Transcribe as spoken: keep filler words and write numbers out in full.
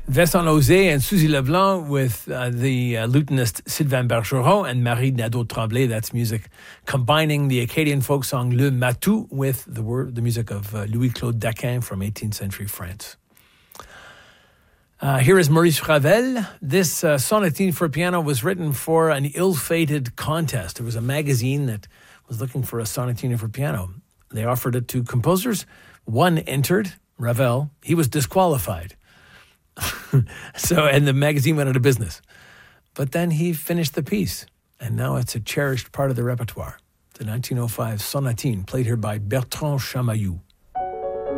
Vincent Lauzé and Suzy Leblanc with uh, the uh, lutenist Sylvain Bergeron and Marie Nadeau-Tremblay. That's music combining the Acadian folk song Le Matou with the word, the music of uh, Louis-Claude Daquin from eighteenth century France. Uh, here is Maurice Ravel. This uh, sonatine for piano was written for an ill-fated contest. There was a magazine that was looking for a sonatine for piano. They offered it to composers. One entered, Ravel. He was disqualified. So, and the magazine went out of business. But then he finished the piece, and now it's a cherished part of the repertoire. The nineteen oh five sonatine, played here by Bertrand Chamayou.